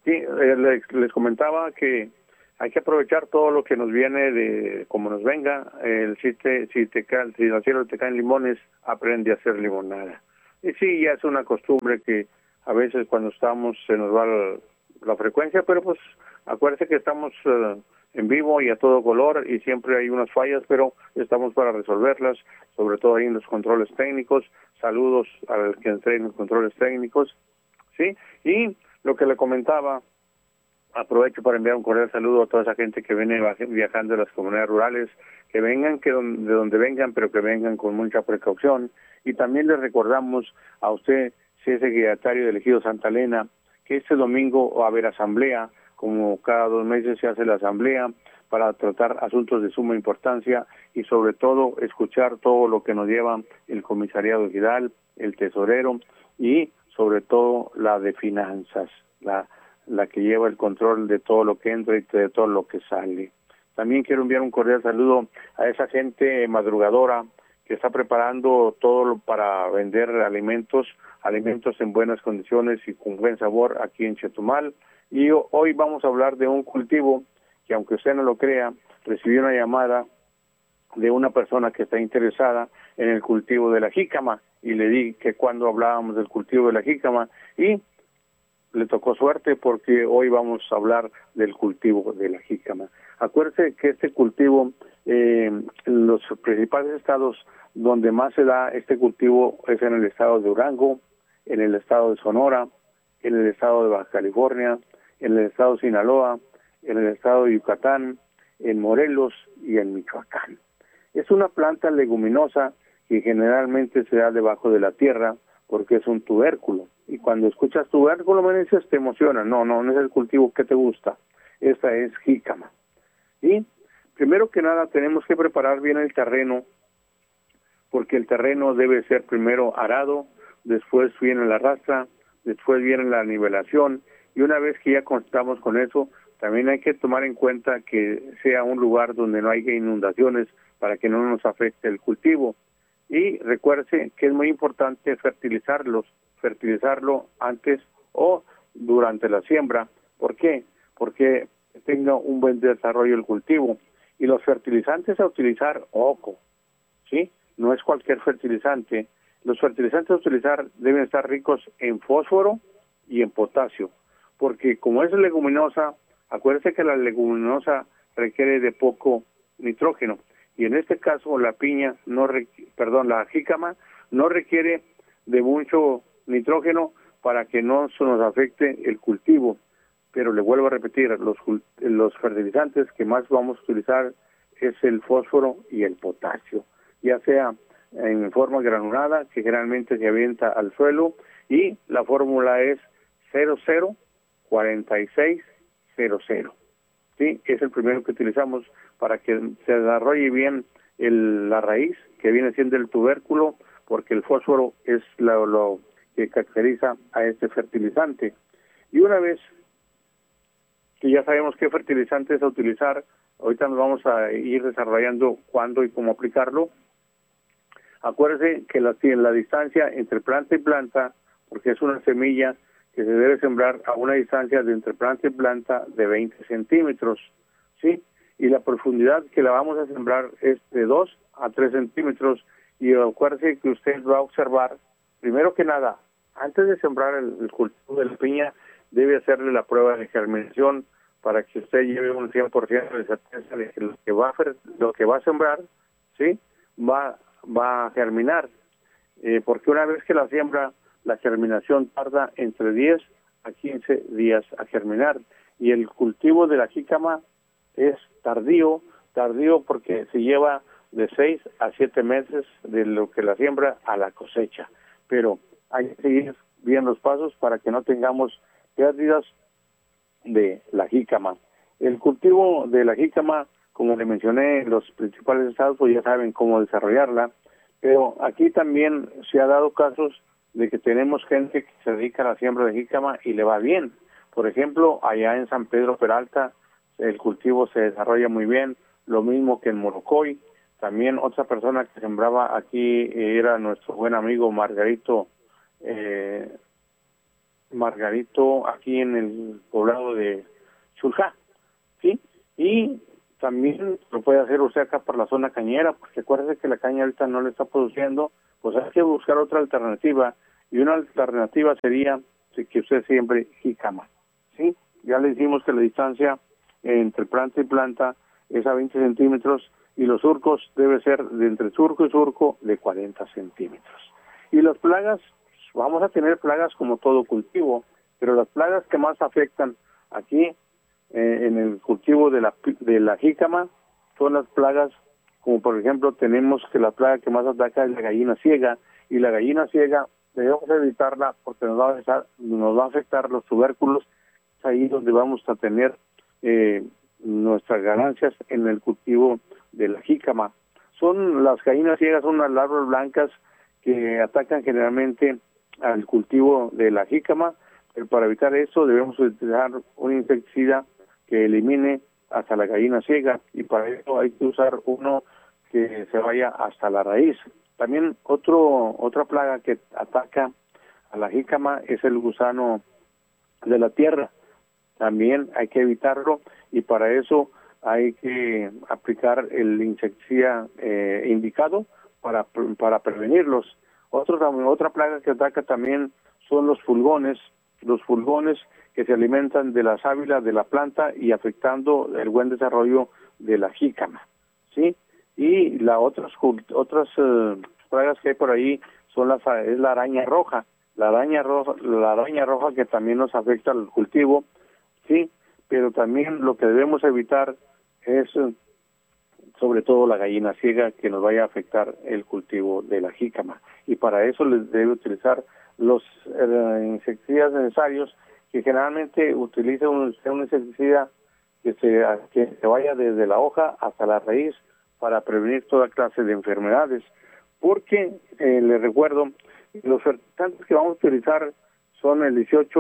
Sí, les comentaba que hay que aprovechar todo lo que nos viene de como nos venga. Si la cielo te caen limones, aprende a hacer limonada. Y sí, ya es una costumbre que a veces cuando estamos se nos va la frecuencia, pero pues acuérdese que estamos en vivo y a todo color y siempre hay unas fallas, pero estamos para resolverlas, sobre todo ahí en los controles técnicos. Saludos al que entre en los controles técnicos, ¿sí? Y lo que le comentaba, aprovecho para enviar un cordial saludo a toda esa gente que viene viajando de las comunidades rurales, que vengan, de donde vengan, pero que vengan con mucha precaución. Y también les recordamos a usted, si es secretario del Ejido Santa Elena, que este domingo va a haber asamblea, como cada 2 meses se hace la asamblea, para tratar asuntos de suma importancia y sobre todo escuchar todo lo que nos lleva el comisariado ejidal, el tesorero y sobre todo la de finanzas, la que lleva el control de todo lo que entra y de todo lo que sale. También quiero enviar un cordial saludo a esa gente madrugadora que está preparando todo para vender alimentos en buenas condiciones y con buen sabor aquí en Chetumal. Y hoy vamos a hablar de un cultivo que, aunque usted no lo crea, recibí una llamada de una persona que está interesada en el cultivo de la jícama y le di que cuando hablábamos del cultivo de la jícama y le tocó suerte porque hoy vamos a hablar del cultivo de la jícama. Acuérdese que este cultivo, en los principales estados donde más se da este cultivo es en el estado de Durango, en el estado de Sonora, en el estado de Baja California, en el estado de Sinaloa, en el estado de Yucatán, en Morelos y en Michoacán. Es una planta leguminosa que generalmente se da debajo de la tierra porque es un tubérculo. Y cuando escuchas tubérculo, me dices, te emociona. No es el cultivo que te gusta. Esta es jícama. Y primero que nada tenemos que preparar bien el terreno, porque el terreno debe ser primero arado, después viene la rastra, después viene la nivelación, y una vez que ya contamos con eso, también hay que tomar en cuenta que sea un lugar donde no haya inundaciones para que no nos afecte el cultivo. Y recuerde que es muy importante fertilizarlo antes o durante la siembra. ¿Por qué? Porque tenga un buen desarrollo el cultivo. Y los fertilizantes a utilizar, ojo, ¿sí? No es cualquier fertilizante. Los fertilizantes a utilizar deben estar ricos en fósforo y en potasio, porque como es leguminosa, acuérdese que la leguminosa requiere de poco nitrógeno, y en este caso la la jícama no requiere de mucho nitrógeno para que no se nos afecte el cultivo. Pero le vuelvo a repetir, los fertilizantes que más vamos a utilizar es el fósforo y el potasio, ya sea en forma granulada, que generalmente se avienta al suelo, y la fórmula es 004600. ¿Sí? Es el primero que utilizamos para que se desarrolle bien la raíz, que viene siendo el tubérculo, porque el fósforo es lo que caracteriza a este fertilizante. Y una vez que ya sabemos qué fertilizantes a utilizar, ahorita nos vamos a ir desarrollando cuándo y cómo aplicarlo. Acuérdese que la distancia entre planta y planta, porque es una semilla que se debe sembrar a una distancia de entre planta y planta de 20 centímetros, ¿sí? Y la profundidad que la vamos a sembrar es de 2 a 3 centímetros, y acuérdese que usted va a observar, primero que nada, antes de sembrar el cultivo de la piña, debe hacerle la prueba de germinación para que usted lleve un 100% de certeza de que lo que va a sembrar, ¿sí? Va a germinar, porque una vez que la siembra, la germinación tarda entre 10 a 15 días a germinar, y el cultivo de la jícama es tardío porque se lleva de 6 a 7 meses de lo que la siembra a la cosecha, pero hay que seguir bien los pasos para que no tengamos pérdidas de la jícama. El cultivo de la jícama, como le mencioné, en los principales estados pues ya saben cómo desarrollarla, pero aquí también se ha dado casos de que tenemos gente que se dedica a la siembra de jícama y le va bien. Por ejemplo, allá en San Pedro Peralta el cultivo se desarrolla muy bien, lo mismo que en Morocoy. También otra persona que sembraba aquí era nuestro buen amigo Margarito Margarito, aquí en el poblado de Chuljá, ¿sí? Y también lo puede hacer usted acá por la zona cañera, porque acuérdese que la caña ahorita no le está produciendo, pues hay que buscar otra alternativa, y una alternativa sería que usted siembre jícama, ¿sí? Ya le dijimos que la distancia entre planta y planta es a 20 centímetros, y los surcos debe ser de entre surco y surco de 40 centímetros. Y las plagas, vamos a tener plagas como todo cultivo, pero las plagas que más afectan aquí en el cultivo de la jícama son las plagas, como por ejemplo tenemos que la plaga que más ataca es la gallina ciega, y la gallina ciega debemos evitarla porque nos va a afectar los tubérculos, es ahí donde vamos a tener nuestras ganancias en el cultivo de la jícama. Las gallinas ciegas son unas larvas blancas que atacan generalmente al cultivo de la jícama, pero para evitar eso debemos utilizar un insecticida que elimine hasta la gallina ciega, y para eso hay que usar uno que se vaya hasta la raíz. También otra plaga que ataca a la jícama es el gusano de la tierra. También hay que evitarlo, y para eso hay que aplicar el insecticida indicado para prevenirlos. Otra plaga que ataca también son los fulgones que se alimentan de la sábila de la planta y afectando el buen desarrollo de la jícama, ¿sí? Y otras plagas que hay por ahí es la araña roja, la araña roja que también nos afecta al cultivo, sí, pero también lo que debemos evitar es sobre todo la gallina ciega, que nos vaya a afectar el cultivo de la jícama, y para eso les debe utilizar los insecticidas necesarios, que generalmente utiliza un insecticida que se vaya desde la hoja hasta la raíz para prevenir toda clase de enfermedades, porque les recuerdo, los fertilizantes que vamos a utilizar son el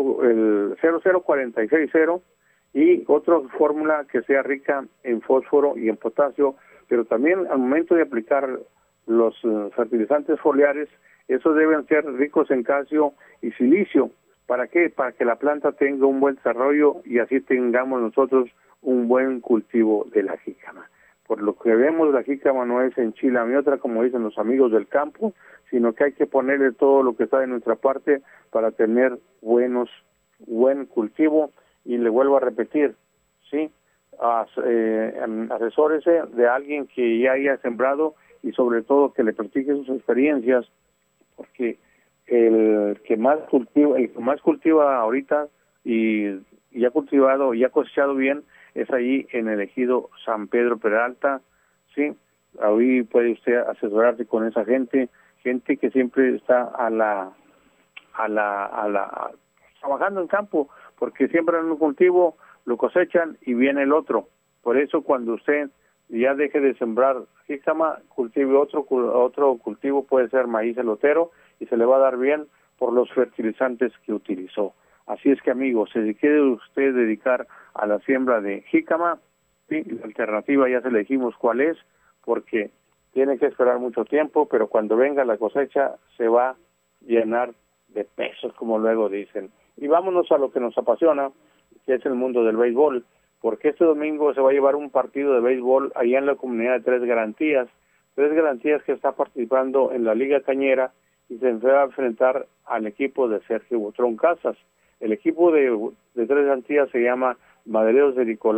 00460 y otra fórmula que sea rica en fósforo y en potasio, pero también al momento de aplicar los fertilizantes foliares, esos deben ser ricos en calcio y silicio. ¿Para qué? Para que la planta tenga un buen desarrollo y así tengamos nosotros un buen cultivo de la jícama. Por lo que vemos, la jícama no es enchilamiota, como dicen los amigos del campo, sino que hay que ponerle todo lo que está de nuestra parte para tener buen cultivo. Y le vuelvo a repetir, ¿sí? Asesórese de alguien que ya haya sembrado, y sobre todo que le platique sus experiencias, porque el que más cultiva ahorita y ha cultivado y ha cosechado bien es ahí en el ejido San Pedro Peralta, ¿sí? Ahí puede usted asesorarse con esa gente que siempre está trabajando en campo, porque siembran un cultivo, lo cosechan y viene el otro. Por eso cuando usted ya deje de sembrar jícama, cultive otro cultivo, puede ser maíz elotero, y se le va a dar bien por los fertilizantes que utilizó. Así es que, amigos, si quiere usted dedicar a la siembra de jícama, ¿sí? La alternativa ya se le dijimos cuál es, porque tiene que esperar mucho tiempo, pero cuando venga la cosecha se va a llenar de pesos, como luego dicen. Y vámonos a lo que nos apasiona, que es el mundo del béisbol, porque este domingo se va a llevar un partido de béisbol allá en la comunidad de Tres Garantías que está participando en la Liga Cañera, y se va a enfrentar al equipo de Sergio Butrón Casas. El equipo de Tres Garantías se llama Madereros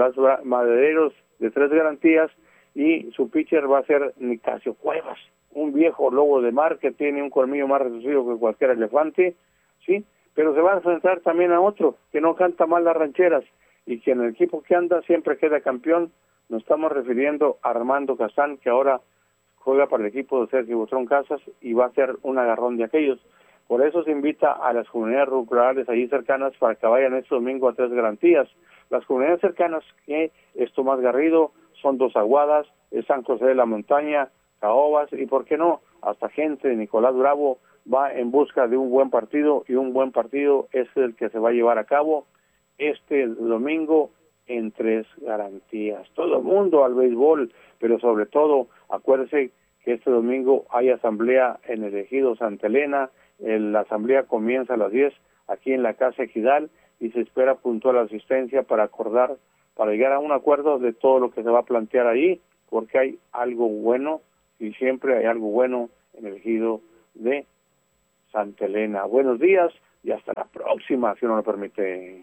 de Tres Garantías, y su pitcher va a ser Nicasio Cuevas, un viejo lobo de mar que tiene un colmillo más reducido que cualquier elefante, ¿sí? Pero se va a enfrentar también a otro que no canta mal las rancheras, y que en el equipo que anda siempre queda campeón. Nos estamos refiriendo a Armando Cazán, que ahora juega para el equipo de Sergio Butrón Casas y va a ser un agarrón de aquellos. Por eso se invita a las comunidades rurales allí cercanas para que vayan este domingo a Tres Garantías. Las comunidades cercanas, que es Tomás Garrido, son Dos Aguadas, es San José de la Montaña, Caobas, y por qué no, hasta gente de Nicolás Bravo va en busca de un buen partido, y un buen partido es el que se va a llevar a cabo este domingo en Tres Garantías. Todo el mundo al béisbol, pero sobre todo acuérdese que este domingo hay asamblea en el ejido Santa Elena. La asamblea comienza a las 10, aquí en la Casa Ejidal, y se espera puntual asistencia para acordar, para llegar a un acuerdo de todo lo que se va a plantear ahí, porque hay algo bueno, y siempre hay algo bueno en el ejido de Santa Elena. Buenos días y hasta la próxima, si no me permite.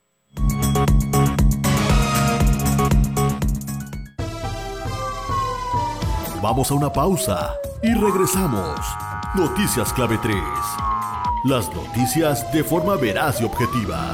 Vamos a una pausa y regresamos. Noticias Clave 3. Las noticias de forma veraz y objetiva.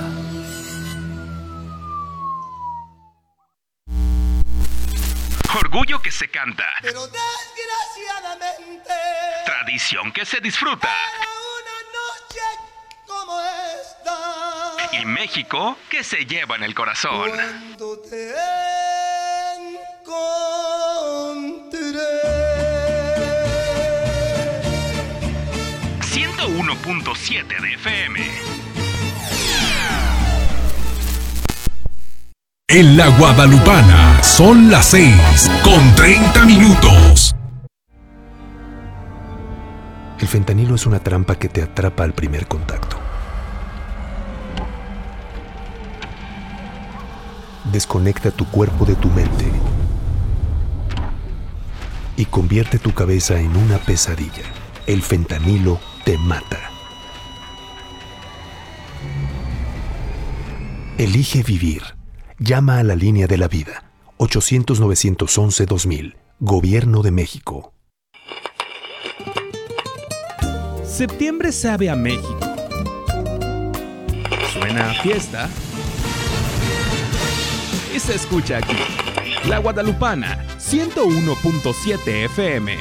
Orgullo que se canta. Pero desgraciadamente. Tradición que se disfruta. Para una noche como esta. Y México que se lleva en el corazón. Cuando te encontré. 101.7 de FM. En la Guadalupana son las 6:30. El fentanilo es una trampa que te atrapa al primer contacto. Desconecta tu cuerpo de tu mente y convierte tu cabeza en una pesadilla. El fentanilo te mata. Elige vivir. Llama a la línea de la vida. 800-911-2000. Gobierno de México. Septiembre sabe a México. Suena a fiesta. Y se escucha aquí. La Guadalupana, 101.7 FM.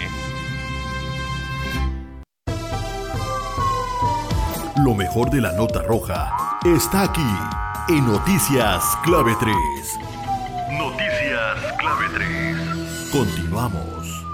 Lo mejor de la nota roja está aquí en Noticias Clave 3. Noticias Clave 3. Continuamos.